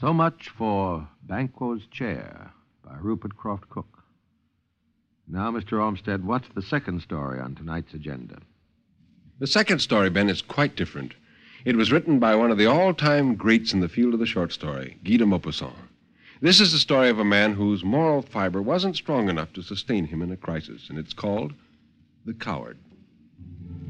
So much for Banquo's Chair by Rupert Croft Cook. Now, Mr. Olmsted, what's the second story on tonight's agenda? The second story, Ben, is quite different. It was written by one of the all-time greats in the field of the short story, Guy de Maupassant. This is the story of a man whose moral fiber wasn't strong enough to sustain him in a crisis, and it's called The Coward.